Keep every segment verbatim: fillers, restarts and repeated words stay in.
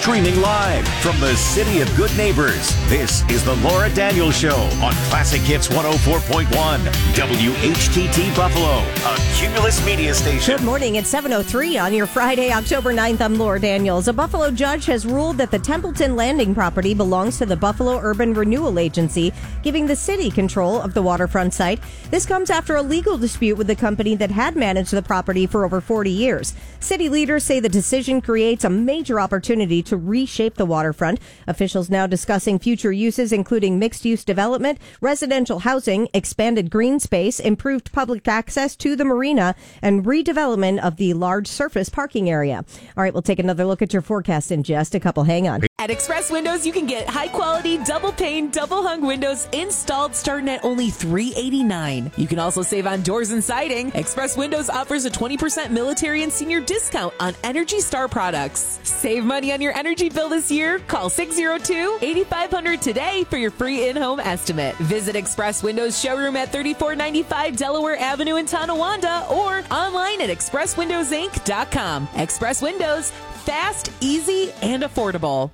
Streaming live from the city of good neighbors, this is the Laura Daniels Show on Classic Hits one oh four point one, W H T T Buffalo, a Cumulus media station. Good morning. It's seven oh three on your Friday, October ninth. I'm Laura Daniels. A Buffalo judge has ruled that the Templeton Landing property belongs to the Buffalo Urban Renewal Agency, giving the city control of the waterfront site. This comes after a legal dispute with the company that had managed the property for over forty years. City leaders say the decision creates a major opportunity to reshape the waterfront. Officials now discussing future uses, including mixed-use development, residential housing, expanded green space, improved public access to the marina, and redevelopment of the large surface parking area. All right, we'll take another look at your forecast in just a couple. Hang on. At Express Windows, you can get high-quality, double-pane, double-hung windows installed starting at only three hundred eighty-nine dollars. You can also save on doors and siding. Express Windows offers a twenty percent military and senior discount on Energy Star products. Save money on your energy bill this year. Call six oh two, eight five hundred today for your free in-home estimate. Visit Express Windows showroom at thirty-four ninety-five Delaware Avenue in Tonawanda or online at express windows inc dot com. Express Windows, fast, easy, and affordable.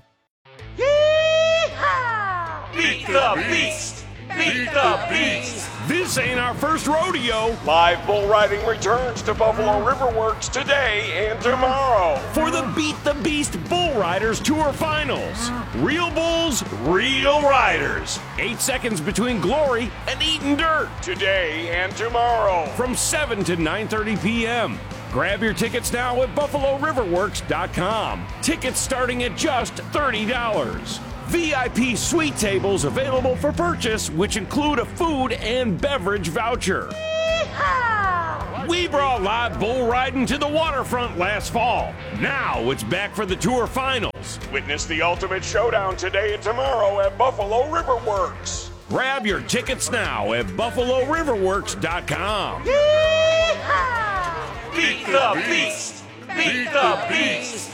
Yeehaw! Beat the beast! Beat the beast! This ain't our first rodeo. Live bull riding returns to Buffalo Riverworks today and tomorrow. For the Beat the Beast Bull Riders Tour Finals. Real bulls, real riders. Eight seconds between glory and eating dirt. Today and tomorrow. From seven to nine thirty p.m. Grab your tickets now at buffalo riverworks dot com. Tickets starting at just thirty dollars. V I P suite tables available for purchase, which include a food and beverage voucher. Yeehaw! We brought live bull riding to the waterfront last fall. Now it's back for the tour finals. Witness the ultimate showdown today and tomorrow at Buffalo Riverworks. Grab your tickets now at buffalo riverworks dot com. Yeehaw! Beat the beast! Beat the beast!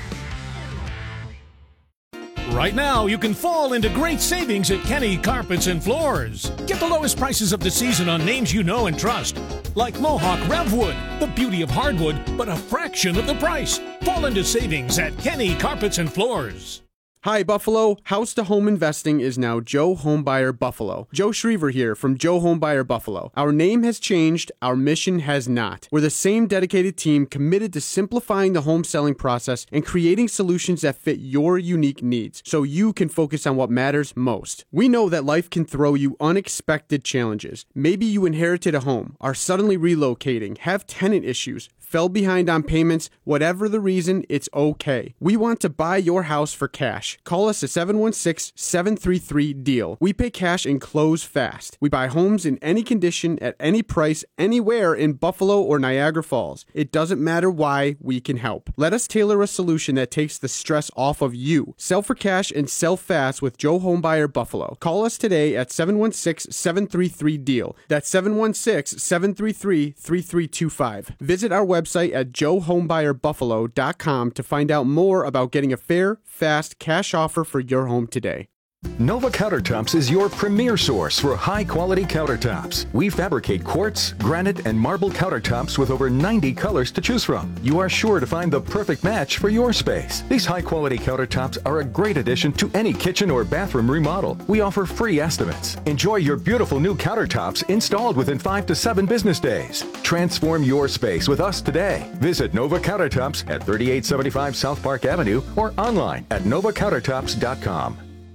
Right now, you can fall into great savings at Kenny Carpets and Floors. Get the lowest prices of the season on names you know and trust, like Mohawk Revwood, the beauty of hardwood, but a fraction of the price. Fall into savings at Kenny Carpets and Floors. Hi, Buffalo. House to home investing is now Joe Homebuyer Buffalo. Joe Schriever here from Joe Homebuyer Buffalo. Our name has changed. Our mission has not. We're the same dedicated team committed to simplifying the home selling process and creating solutions that fit your unique needs so you can focus on what matters most. We know that life can throw you unexpected challenges. Maybe you inherited a home, are suddenly relocating, have tenant issues, fell behind on payments. Whatever the reason, it's okay. We want to buy your house for cash. Call us at seven one six, seven three three, deal. We pay cash and close fast. We buy homes in any condition, at any price, anywhere in Buffalo or Niagara Falls. It doesn't matter why, we can help. Let us tailor a solution that takes the stress off of you. Sell for cash and sell fast with Joe Homebuyer Buffalo. Call us today at seven one six, seven three three, deal. That's seven one six, seven three three, three three two five. Visit our website website at joe homebuyer buffalo dot com to find out more about getting a fair, fast cash offer for your home today. Nova Countertops is your premier source for high-quality countertops. We fabricate quartz, granite, and marble countertops with over ninety colors to choose from. You are sure to find the perfect match for your space. These high-quality countertops are a great addition to any kitchen or bathroom remodel. We offer free estimates. Enjoy your beautiful new countertops installed within five to seven business days. Transform your space with us today. Visit Nova Countertops at thirty-eight seventy-five South Park Avenue or online at nova countertops dot com.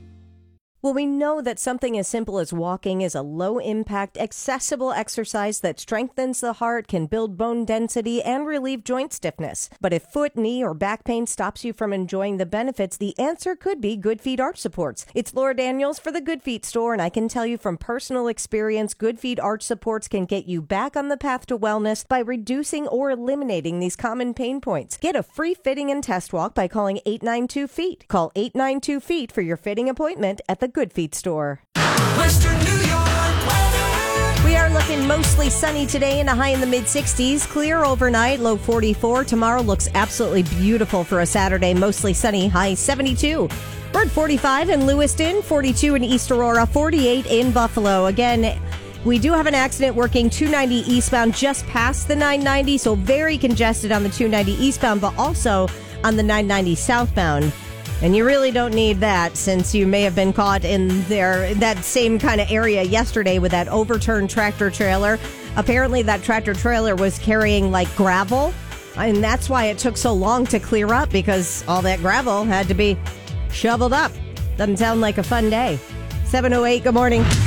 Well, we know that something as simple as walking is a low-impact, accessible exercise that strengthens the heart, can build bone density, and relieve joint stiffness. But if foot, knee, or back pain stops you from enjoying the benefits, the answer could be Good Feet Arch Supports. It's Laura Daniels for the Good Feet store, and I can tell you from personal experience, Good Feet Arch Supports can get you back on the path to wellness by reducing or eliminating these common pain points. Get a free fitting and test walk by calling eight nine two feet. Call eight nine two feet for your fitting appointment at the Good Feet store. Western New York weather. We are looking mostly sunny today and a high in the mid sixties. Clear overnight, low forty-four. Tomorrow looks absolutely beautiful for a Saturday. Mostly sunny, high seventy-two. We're at forty-five in Lewiston, forty-two in East Aurora, forty-eight in Buffalo. Again, we do have an accident working two ninety eastbound just past the nine ninety, so very congested on the two ninety eastbound, but also on the nine ninety southbound. And you really don't need that, since you may have been caught in there that same kind of area yesterday with that overturned tractor trailer. Apparently that tractor trailer was carrying like gravel, and that's why it took so long to clear up, because all that gravel had to be shoveled up. Doesn't sound like a fun day. seven oh eight, good morning.